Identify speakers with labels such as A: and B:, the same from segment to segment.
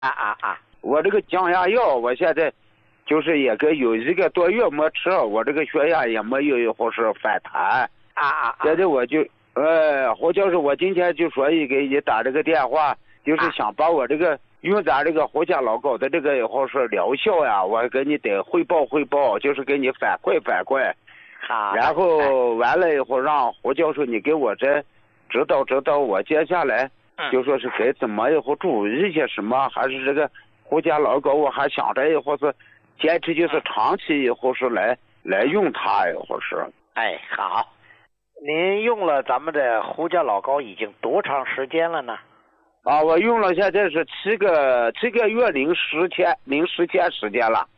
A: 我这个降压药，我现在就是也跟有1个多月没吃，我这个血压也没有或是反弹。现在我就胡教授，我今天就说给你打这个电话，就是想把我这个用咱这个胡家老高的这个或是疗效呀，我给你得汇报，就是给你反馈。
B: 好。
A: 然后完了以后，让胡教授你给我这指导我接下来就说是该怎么以后注意一些什么，还是这个胡家老高，我还想着以后是坚持就是长期以后是来用它以后是。
B: 好。您用了咱们的胡家老高已经多长时间了呢？
A: 我用了现在是7个月零10天时间了。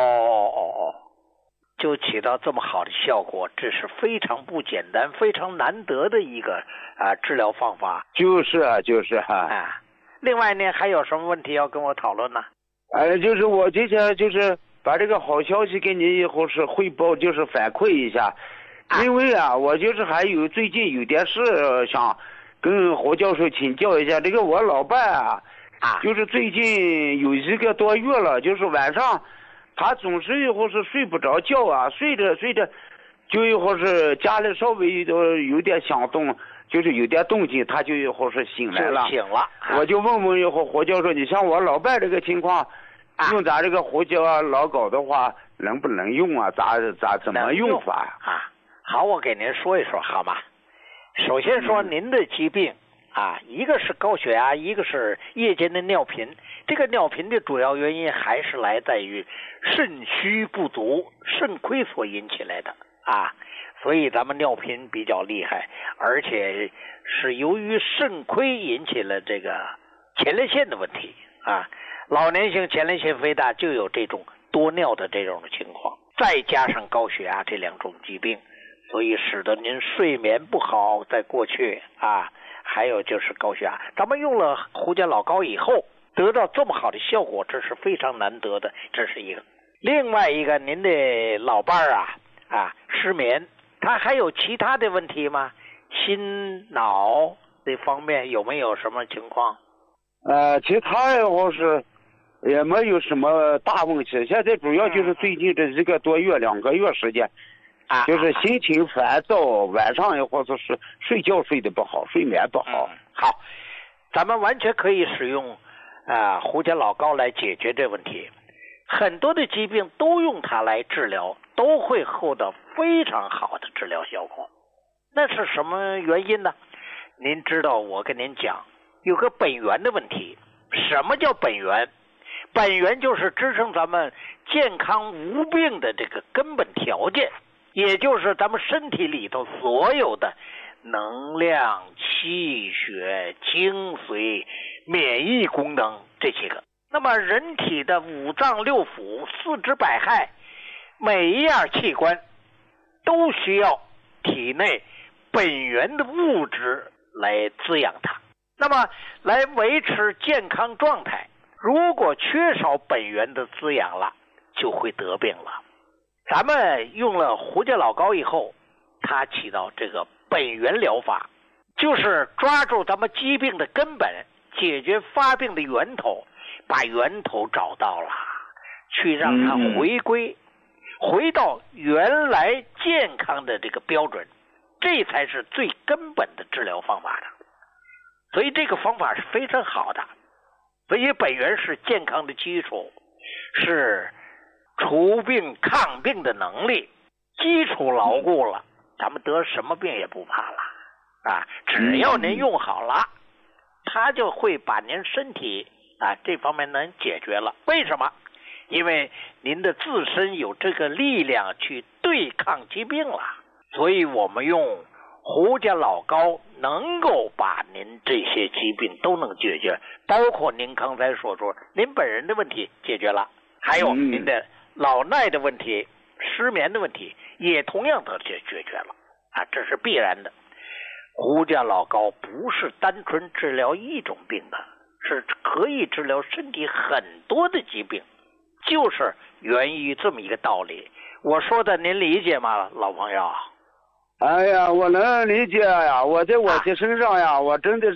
B: 就起到这么好的效果，这是非常不简单、非常难得的一个治疗方法。
A: 就是
B: 另外呢，还有什么问题要跟我讨论呢？
A: 就是我今天就是把这个好消息给你以后是汇报，就是反馈一下。因为我就是还有最近有点事想跟胡教授请教一下。这个我老伴就是最近有1个多月了，就是晚上他总是以后是睡不着觉睡着就以后是家里稍微有点响动，就是有点动静，他就以后是醒来了。我就问以后胡教授，你像我老伴这个情况，用咱这个胡家老高的话能不能用怎么用法
B: 好，我给您说一说好吗？首先说您的疾病一个是高血压，一个是夜间的尿频。这个尿频的主要原因还是来自于肾虚不足、肾亏所引起来的所以咱们尿频比较厉害，而且是由于肾亏引起了这个前列腺的问题老年性前列腺肥大就有这种多尿的这种情况，再加上高血压这2种疾病，所以使得您睡眠不好，在过去还有就是高血压。咱们用了胡家老高以后得到这么好的效果，这是非常难得的，这是一个。另外一个，您的老伴失眠，他还有其他的问题吗？心脑这方面有没有什么情况？
A: 其他要是也没有什么大问题，现在主要就是最近这1个多月2个月时间就是心情烦躁，晚上也或者是睡觉睡得不好，睡眠不好。
B: 好，咱们完全可以使用胡家老高来解决这问题。很多的疾病都用它来治疗，都会获得非常好的治疗效果。那是什么原因呢？您知道，我跟您讲，有个本源的问题。什么叫本源？本源就是支撑咱们健康无病的这个根本条件，也就是咱们身体里头所有的能量、气血、精髓、免疫功能这些个。那么人体的5脏6腑、4肢百骸，每一样器官都需要体内本源的物质来滋养它，那么来维持健康状态。如果缺少本源的滋养了，就会得病了。咱们用了胡家老高以后，它起到这个本源疗法，就是抓住咱们疾病的根本，解决发病的源头，把源头找到了，去让它回到原来健康的这个标准，这才是最根本的治疗方法的。所以这个方法是非常好的。所以本源是健康的基础，是除病抗病的能力，基础牢固了，咱们得什么病也不怕了只要您用好了，它就会把您身体这方面能解决了。为什么？因为您的自身有这个力量去对抗疾病了。所以我们用胡家老高能够把您这些疾病都能解决，包括您刚才所说您本人的问题解决了，还有您的老耐的问题、失眠的问题也同样的解决了这是必然的。胡家老高不是单纯治疗一种病的，是可以治疗身体很多的疾病，就是源于这么一个道理。我说的您理解吗，老朋友？
A: 哎呀，我能理解呀！我在我的身上呀，我真的是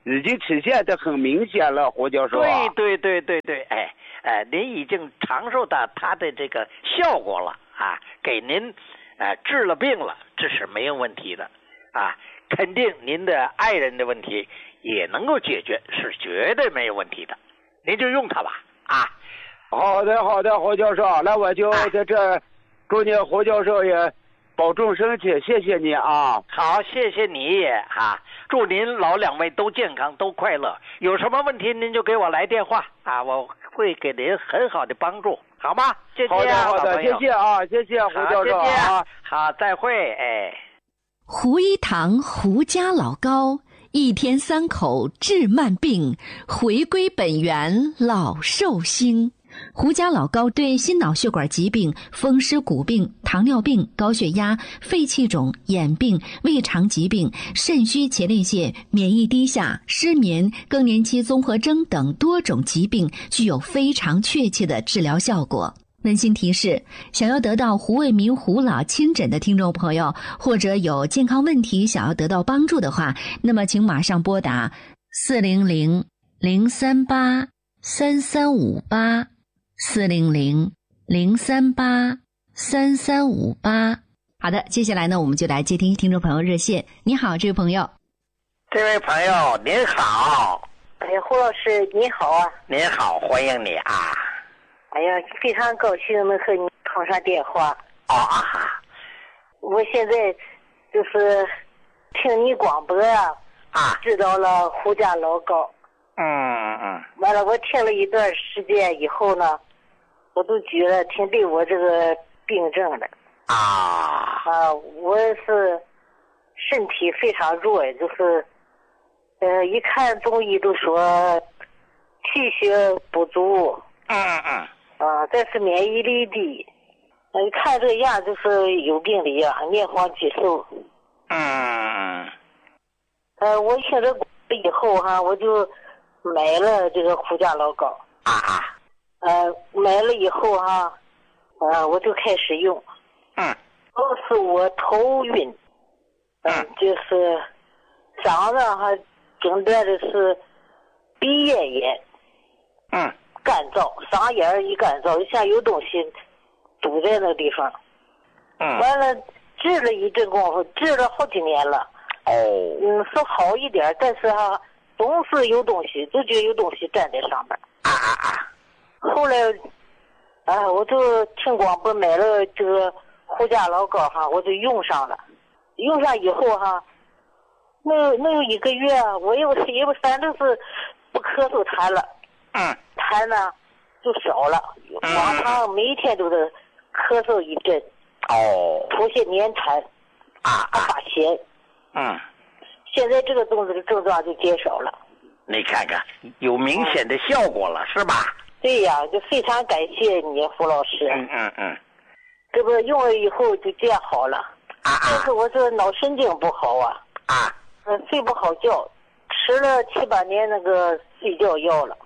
A: 已经体现得很明显了，胡教授啊。
B: 对，您已经尝受到它的这个效果了啊，给您治了病了，这是没有问题的啊。肯定您的爱人的问题也能够解决，是绝对没有问题的。您就用它吧啊。
A: 好的，胡教授，那我就在这祝你胡教授也保重身体，谢谢你啊。
B: 好，谢谢你也祝您老两位都健康都快乐。有什么问题您就给我来电话啊，我会给您很好的帮助，好吗？谢谢
A: 好的，谢谢啊，谢谢胡教授啊。
B: 好，再会。哎，
C: 胡一堂胡家老高，一天3口治慢病，回归本源老寿星。胡家老高对心脑血管疾病、风湿骨病、糖尿病、高血压、肺气肿、眼病、胃肠疾病、肾虚前列腺、免疫低下、失眠、更年期综合征等多种疾病具有非常确切的治疗效果。温馨提示，想要得到胡卫民胡老亲诊的听众朋友，或者有健康问题想要得到帮助的话，那么请马上拨打400-038-3358 400-038-3358。好的，接下来呢，我们就来接听听众朋友热线。你好，这位朋友。
B: 这位朋友您好。
D: 哎呀，胡老师你好啊。
B: 您好，欢迎你啊。
D: 哎呀，非常高兴能和你通上电话。我现在就是听你广播知道了胡家老高。完了，我听了一段时间以后呢，我都觉得挺对我这个病症的。我是身体非常弱，就是一看中医都说气血不足。但是免疫力低，一看这样就是有病的样，面黄肌瘦。我听这以后我就买了这个胡家老高。买了以后我就开始用。都是我头晕，就是嗓子诊断的是鼻咽炎。干燥，嗓眼一干燥，就像有东西堵在那个地方。完了治了一阵功夫，治了好几年了。是好一点，但是总是有东西，就觉得有东西站在上面。后来我就听广播买了这个胡家老高我就用上了。用上以后能有1个月我又反正是不咳嗽痰了。痰呢就少了，往常每一天都得咳嗽一阵。出些黏痰发咸。现在这个症状就减少了。
B: 你看看有明显的效果了，是吧？
D: 对呀，就非常感谢你胡老师。这不用了以后就这样好了。但是我这脑神经不好睡不好觉，吃了7、8年那个睡觉药了。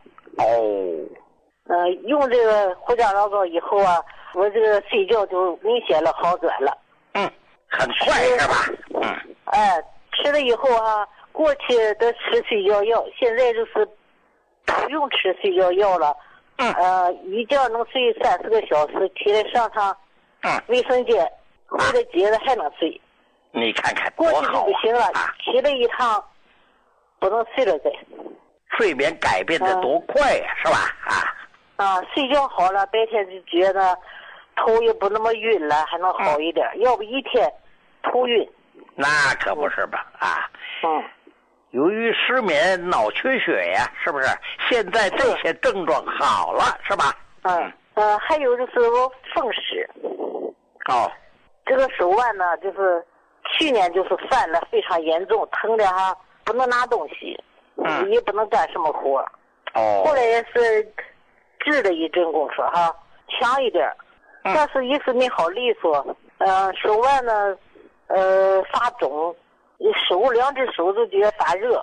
D: 用这个胡家老高以后我这个睡觉就明显了好转了。
B: 很快是吧？
D: 吃了以后过去得吃睡觉药，现在就是不用吃睡觉药了。一觉能睡3、4个小时，起来上趟卫生间，回来接着还能睡。
B: 你看看
D: 过去就不行了，起来一趟不能睡了再。
B: 睡眠改变的多快呀，是吧？
D: 睡觉好了，白天就觉得头也不那么晕了，还能好一点。要不一天头晕。
B: 那可不是吧？由于失眠、脑缺血呀，是不是？现在这些症状好了，是吧？
D: 还有就是我风湿。这个手腕呢，就是去年就是犯了非常严重，疼的不能拿东西。也不能干什么活。后来也是治了一阵功夫强一点，但是一直没好利索。手腕呢发肿，2只手都觉得发热。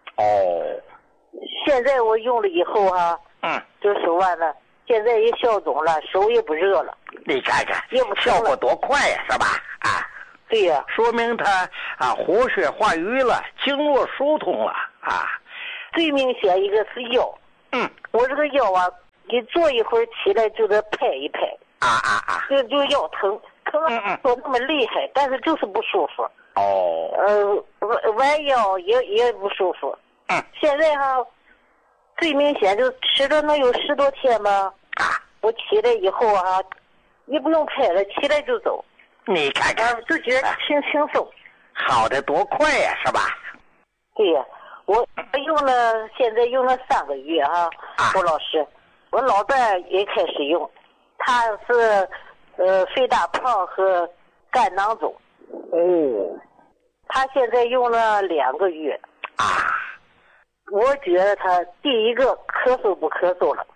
D: 现在我用了以后这手腕呢现在也消肿了，手也不热了。
B: 你看看效果多快呀，是吧？
D: 对呀，
B: 说明它活血化瘀了，经络疏通了
D: 最明显一个是腰。我这个腰啊，一坐一会儿起来就得拍一拍。就腰疼，说那么厉害，但是就是不舒服。弯腰也不舒服。现在哈，最明显就吃了能有10多天吧。我起来以后啊，也不用拍了，起来就走。
B: 你看看，
D: 就觉得轻松，
B: 好的多快呀，是吧？
D: 对呀，我现在用了3个月啊，郭老师，我老伴儿也开始用，他是肺大泡和肝囊肿。他现在用了2个月。我觉得他第一个咳嗽不咳嗽了。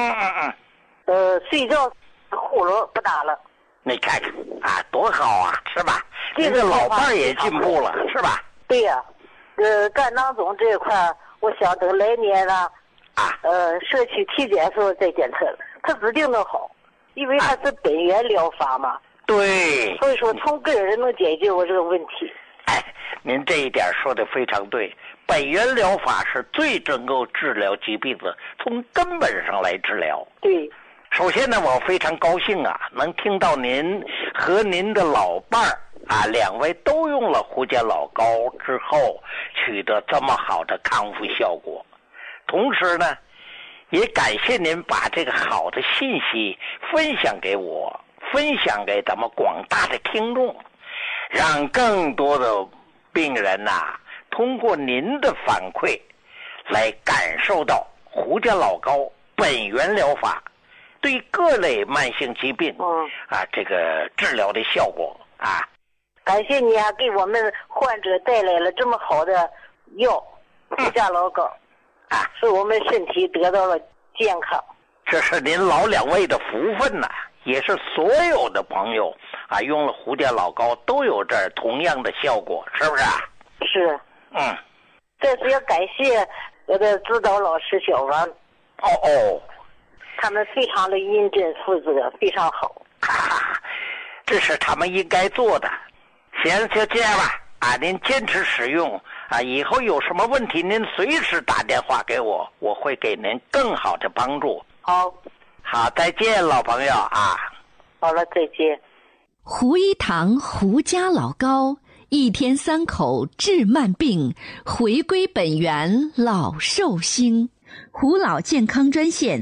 D: 睡觉呼噜不打了。
B: 你看看多好啊，是吧？这个老伴儿也进步了，是吧？
D: 对呀，肝囊肿这一块，我想等来年了，社区体检的时候再检测了，他指定能好，因为他是本源疗法嘛。
B: 对。
D: 所以说从根儿能解决我这个问题。
B: 您这一点说的非常对，本源疗法是最能够治疗疾病的，从根本上来治疗。
D: 对。
B: 首先呢，我非常高兴能听到您和您的老伴儿2位都用了胡家老膏之后取得这么好的康复效果。同时呢，也感谢您把这个好的信息分享给我，分享给咱们广大的听众，让更多的病人通过您的反馈来感受到胡家老膏本源疗法对各类慢性疾病这个治疗的效果
D: 感谢你给我们患者带来了这么好的药，胡家老膏使我们身体得到了健康。
B: 这是您老2位的福分也是所有的朋友用了胡家老膏都有这同样的效果，是不是？
D: 是。这是要感谢我的指导老师小王。他们非常的认真负责，非常好。
B: 这是他们应该做的。行，就这样吧。您坚持使用以后有什么问题您随时打电话给我，我会给您更好的帮助。好，再见，老朋友
D: 好了，再见。
C: 胡一堂胡家老膏，1天3口治慢病，回归本源老寿星。胡老健康专线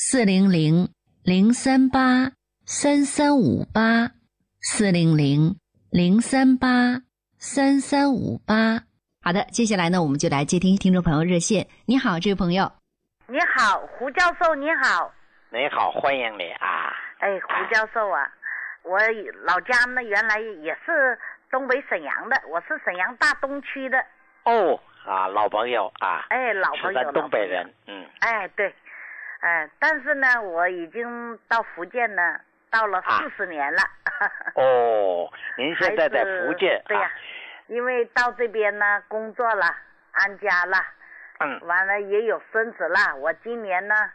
C: 400-038-3358，400-038-3358。好的，接下来呢，我们就来接听听众朋友热线。你好，这位朋友。
E: 你好，胡教授，你好。
B: 你好，欢迎你
E: 胡教授我老家呢原来也是东北沈阳的，我是沈阳大东区的。
B: 老朋友
E: 老朋友，
B: 是咱东北人。
E: 对。但是呢，我已经到福建呢，到了40年了。
B: 您现在在福建？
E: 对呀，因为到这边呢工作了，安家了，完了也有孙子了。我今年呢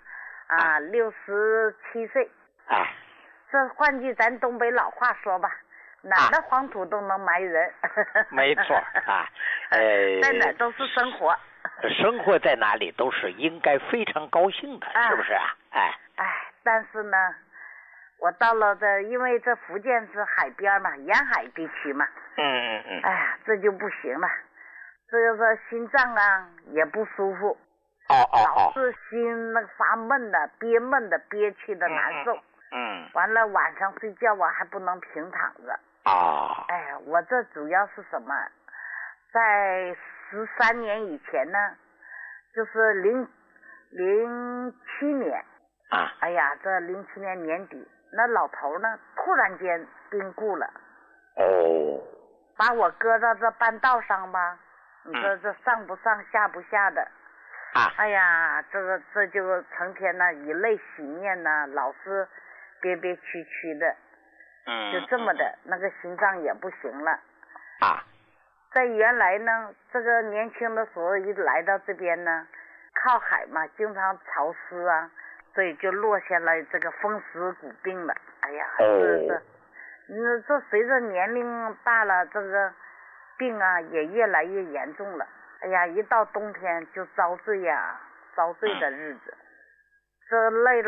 E: 67岁。这换句咱东北老话说吧，哪的黄土都能埋人。
B: 没错
E: 在哪都是生活。
B: 生活在哪里都是应该非常高兴的，是不是
E: 但是呢，我到了因为这福建是海边嘛，沿海地区嘛。这就不行了，这个心脏也不舒服。老是心发闷的，憋闷的，憋屈的难受。完了晚上睡觉还不能平躺着。我这主要是什么？在13年以前呢，就是07年。这07年年底，那老头呢突然间病故了。把我搁到这半道上吧，你说这上不上下不下的。这就成天呢以泪洗面呢，老是憋憋屈屈的。就这么的，那个心脏也不行了。在原来呢，这个年轻的时候一来到这边呢，靠海嘛，经常潮湿所以就落下了这个风湿骨病了。这随着年龄大了，这个病也越来越严重了。 哎呀，一到冬天就遭罪呀，遭罪的日子。这累了